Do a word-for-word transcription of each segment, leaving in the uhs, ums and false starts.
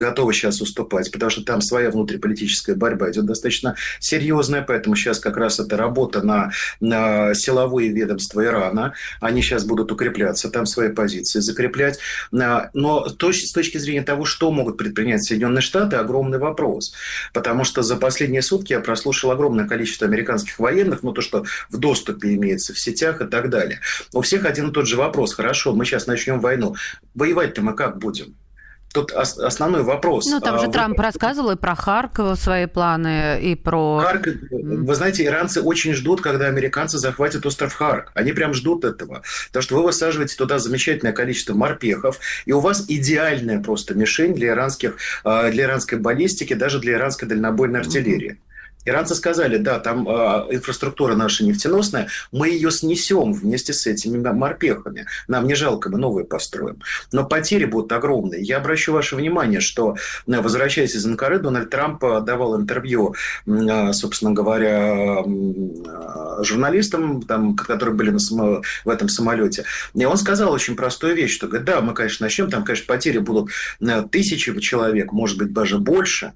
готовы сейчас уступать, потому что там своя внутриполитическая борьба идет достаточно серьезная, поэтому сейчас как раз это работа на, на силовые ведомства Ирана, они сейчас будут укрепляться, там свои позиции закреплять, но с точки зрения того, что могут предпринять Соединенные Штаты, огромный вопрос, потому что за последние сутки я прослушал огромное количество американских военных, ну то, что в доступе имеется в сетях и так далее. У всех один и тот же вопрос, хорошо, мы сейчас начнем войну, воевать-то мы как будем? Тут основной вопрос. Ну, там же а, Трамп вы... рассказывал и про Харьков свои планы, и про... Харьков, вы знаете, иранцы очень ждут, когда американцы захватят остров Харк. Они прям ждут этого. Потому что вы высаживаете туда замечательное количество морпехов, и у вас идеальная просто мишень для, иранских, для иранской баллистики, даже для иранской дальнобойной артиллерии. Иранцы сказали, да, там э, инфраструктура наша нефтеносная, мы ее снесем вместе с этими морпехами. Нам не жалко, мы новые построим. Но потери будут огромные. Я обращу ваше внимание, что, возвращаясь из Анкары, Дональд Трамп давал интервью, э, собственно говоря, э, журналистам, там, которые были на само... в этом самолете. И он сказал очень простую вещь, что, говорит, да, мы, конечно, начнем, там, конечно, потери будут тысячи человек, может быть, даже больше.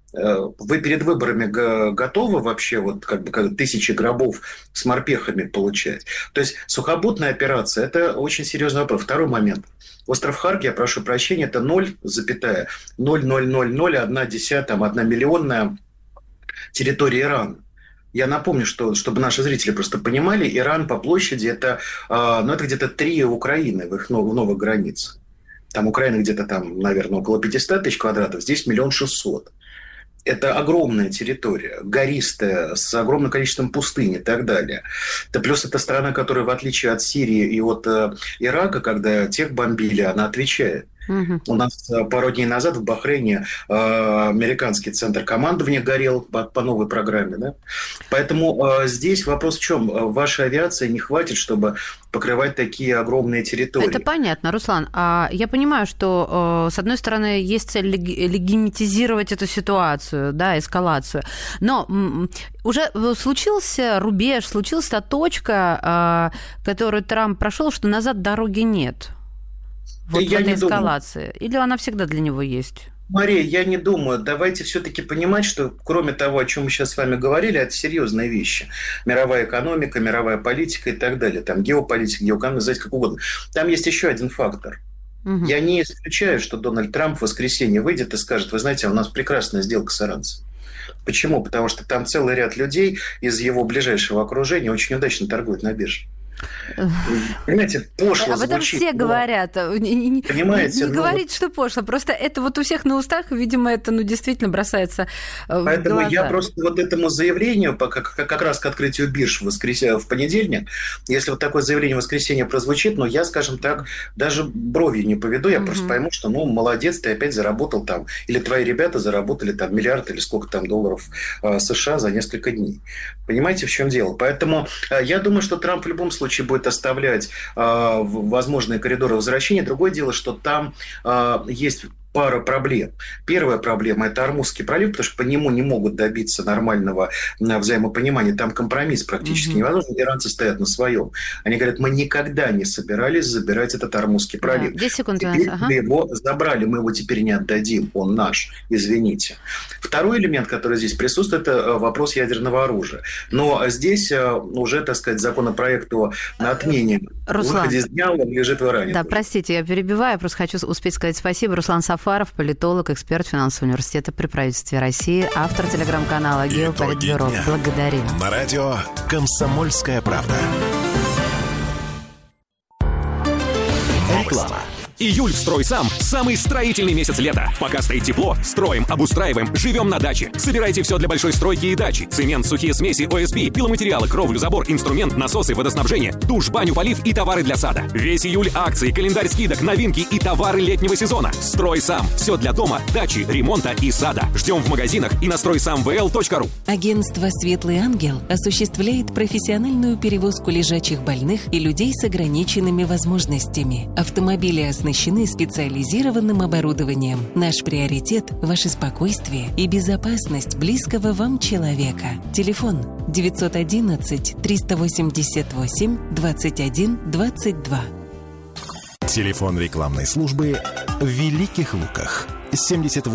Вы перед выборами готовы вообще вот как бы как тысячи гробов с морпехами получать? То есть сухопутная операция – это очень серьезный вопрос. Второй момент. Остров Харк, я прошу прощения, это ноль целых ноль ноль ноль ноль одна десятая, одна миллионная территория Ирана. Я напомню, что, чтобы наши зрители просто понимали, Иран по площади – это, ну, это где-то три Украины в их новых, новых границах. Там Украина где-то там, наверное, около пятьсот тысяч квадратов, здесь миллион шестьсот. Это огромная территория, гористая, с огромным количеством пустынь и так далее. Да плюс это страна, которая, в отличие от Сирии и от э, Ирака, когда тех бомбили, она отвечает. Угу. У нас пару дней назад в Бахрейне э, американский центр командования горел по, по новой программе. Да? Поэтому э, здесь вопрос в чем? Вашей авиации не хватит, чтобы покрывать такие огромные территории. Это понятно, Руслан. А я понимаю, что, э, с одной стороны, есть цель легитимизировать эту ситуацию, да, эскалацию. Но м- уже случился рубеж, случилась та точка, э, которую Трамп прошел, что назад дороги нет. Вот в этой эскалации. Или она всегда для него есть? Мария, я не думаю. Давайте все-таки понимать, что кроме того, о чем мы сейчас с вами говорили, это серьезные вещи. Мировая экономика, мировая политика и так далее. Там геополитика, геоэкономика, называйте как угодно. Там есть еще один фактор. Угу. Я не исключаю, что Дональд Трамп в воскресенье выйдет и скажет, вы знаете, у нас прекрасная сделка с иранцами. Почему? Потому что там целый ряд людей из его ближайшего окружения очень удачно торгуют на бирже. Понимаете, пошло об этом звучит, все но... говорят. Не, Понимаете, не, не ну... говорить, что пошло. Просто это вот у всех на устах, видимо, это ну, действительно бросается в Поэтому глаза. я просто вот этому заявлению, как, как раз к открытию бирж в, воскресенье, в понедельник, если вот такое заявление в воскресенье прозвучит, ну, я, скажем так, даже бровью не поведу, я угу. просто пойму, что, ну, молодец, ты опять заработал там, или твои ребята заработали там миллиард или сколько там долларов э, США за несколько дней. Понимаете, в чем дело? Поэтому э, я думаю, что Трамп в любом случае будет оставлять возможные коридоры возвращения. Другое дело, что там э, есть пара проблем. Первая проблема – это Ормузский пролив, потому что по нему не могут добиться нормального взаимопонимания. Там компромисс практически mm-hmm. невозможен. Иранцы стоят на своем. Они говорят, мы никогда не собирались забирать этот Ормузский пролив. Да, десять секунд. Теперь ага. мы его забрали, мы его теперь не отдадим. Он наш, извините. Второй элемент, который здесь присутствует, это вопрос ядерного оружия. Но здесь уже, так сказать, законопроект о отмене выхода из дня лежит в Иране. Да, простите, я перебиваю, я просто хочу успеть сказать спасибо. Руслан Сафаров, политолог, эксперт финансового университета при правительстве России, автор телеграм-канала «Геополитбюро». Благодарим. На радио «Комсомольская правда». Реклама. Июль в «Стройсам» – самый строительный месяц лета. Пока стоит тепло, строим, обустраиваем, живем на даче. Собирайте все для большой стройки и дачи. Цемент, сухие смеси, о эс пи, пиломатериалы, кровлю, забор, инструмент, насосы, водоснабжение, душ, баню, полив и товары для сада. Весь июль акции, календарь скидок, новинки и товары летнего сезона. «Стройсам» – все для дома, дачи, ремонта и сада. Ждем в магазинах и на стройсам вэ эл точка ру. Агентство «Светлый ангел» осуществляет профессиональную перевозку лежачих больных и людей с ограниченными возможностями. Автомобили оснащены оснащены специализированным оборудованием. Наш приоритет – ваше спокойствие и безопасность близкого вам человека. Телефон девятьсот одиннадцать триста восемьдесят восемь двадцать один двадцать два. Телефон рекламной службы в Великих Луках. семьдесят